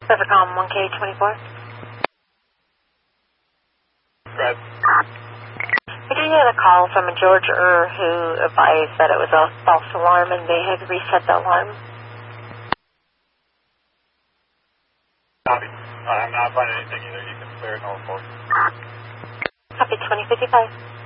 Rivercom 1K24. Brad. I did get a call from a George who advised that it was a false alarm and they had reset the alarm. Copy. I'm not finding anything either. You can clear it all for. Copy 2055.